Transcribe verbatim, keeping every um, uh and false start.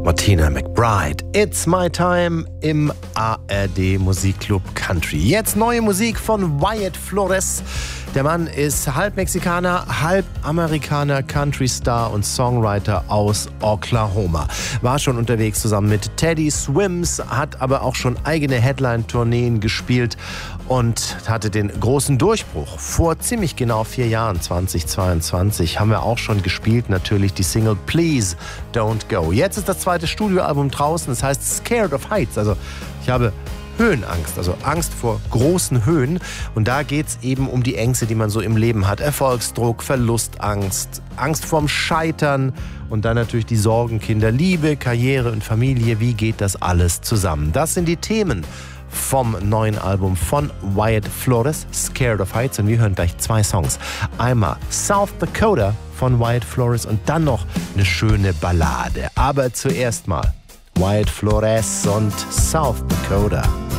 Martina McBride. It's my time im A R D Musikclub Country. Jetzt neue Musik von Wyatt Flores. Der Mann ist halb Mexikaner, halb Amerikaner, Country-Star und Songwriter aus Oklahoma. War schon unterwegs zusammen mit Teddy Swims, hat aber auch schon eigene Headline-Tourneen gespielt und hatte den großen Durchbruch. Vor ziemlich genau vier Jahren, zweitausendzweiundzwanzig, haben wir auch schon gespielt, natürlich die Single Please Don't Go. Jetzt ist das zweite Studioalbum draußen, das heißt Scared of Heights. Also ich habe Höhenangst, also Angst vor großen Höhen. Und da geht es eben um die Ängste, die man so im Leben hat. Erfolgsdruck, Verlustangst, Angst vorm Scheitern und dann natürlich die Sorgen, Kinder, Liebe, Karriere und Familie. Wie geht das alles zusammen? Das sind die Themen vom neuen Album von Wyatt Flores, Scared of Heights. Und wir hören gleich zwei Songs. Einmal South Dakota von Wyatt Flores und dann noch eine schöne Ballade. Aber zuerst mal Wyatt Flores und South Dakota.